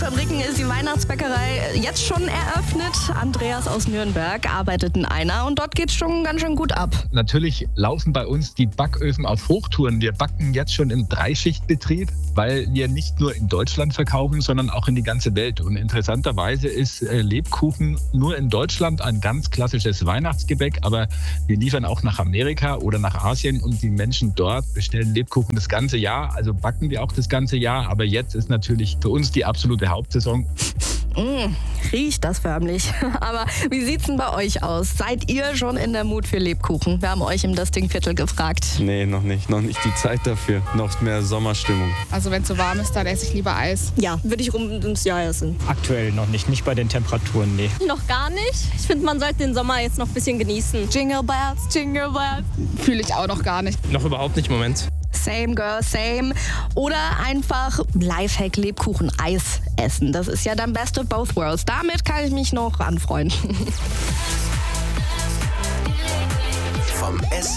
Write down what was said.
Fabriken ist die Weihnachtsbäckerei jetzt schon eröffnet. Andreas aus Nürnberg arbeitet in einer und dort geht's schon ganz schön gut ab. Natürlich laufen bei uns die Backöfen auf Hochtouren. Wir backen jetzt schon im Dreischichtbetrieb, weil wir nicht nur in Deutschland verkaufen, sondern auch in die ganze Welt. Und interessanterweise ist Lebkuchen nur in Deutschland ein ganz klassisches Weihnachtsgebäck, aber wir liefern auch nach Amerika oder nach Asien und die Menschen dort bestellen Lebkuchen das ganze Jahr. Also backen wir auch das ganze Jahr, aber jetzt ist natürlich für uns die absolute Hauptsaison. Riecht das förmlich. Aber wie sieht's denn bei euch aus? Seid ihr schon in der Mut für Lebkuchen? Wir haben euch im Dustingviertel gefragt. Nee, noch nicht. Noch nicht die Zeit dafür. Noch mehr Sommerstimmung. Also wenn es so warm ist, dann esse ich lieber Eis. Ja, würde ich rund ums Jahr essen. Aktuell noch nicht bei den Temperaturen, nee. Noch gar nicht. Ich finde, man sollte den Sommer jetzt noch ein bisschen genießen. Jingle bells, jingle bells. Fühle ich auch noch gar nicht. Noch überhaupt nicht im Moment. Same girl, same. Oder einfach Lifehack Lebkuchen-Eis essen. Das ist ja dann best of both worlds. Damit kann ich mich noch anfreunden. Vom